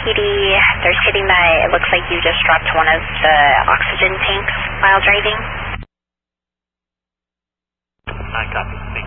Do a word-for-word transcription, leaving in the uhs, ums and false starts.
P D, they're stating that it looks like you just dropped one of the oxygen tanks while driving. I copy.